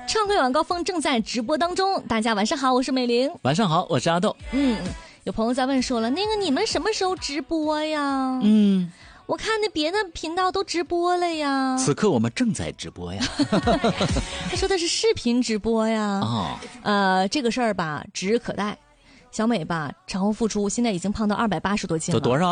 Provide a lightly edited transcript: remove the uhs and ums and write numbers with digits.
畅快晚高峰正在直播当中，大家晚上好，我是美玲。 晚上好，我是阿豆。 有朋友在问说了，那个你们什么时候直播呀？我看那别的频道都直播了呀。 此刻我们正在直播呀。 他说的是视频直播呀。这个事儿吧，指日可待。小美吧，产后复出，现在已经胖到280多斤了。 多少？